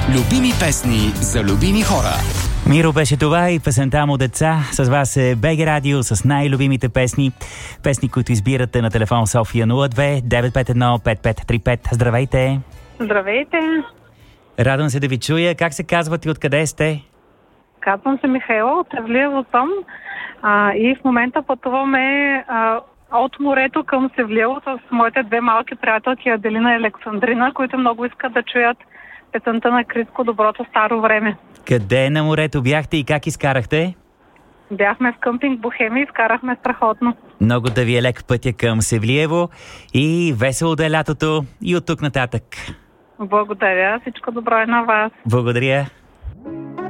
Любими песни за любими хора. Миро беше това и песента му деца. С вас е БГ Радио с най-любимите песни. Песни, които избирате на телефон София 02 951 5535. Здравейте! Здравейте! Радвам се да ви чуя. Как се казвате и откъде сте? Казвам се Михайла, от Севлиево съм и в момента пътуваме от морето към Севлиево с моите две малки приятелки Аделина и Александрина, които много искат да чуят песента на Криско "Доброто старо време". Къде на морето бяхте и как изкарахте? Бяхме в къмпинг Бохемия и изкарахме страхотно. Много да ви е лек пътя към Севлиево и весело да е лятото и от тук нататък. Благодаря, всичко добро е на вас. Благодаря.